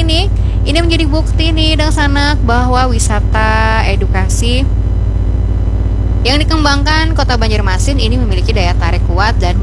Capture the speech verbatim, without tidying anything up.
nih, ini menjadi bukti nih Dang Sanak bahwa wisata edukasi yang dikembangkan Kota Banjarmasin ini memiliki daya tarik kuat dan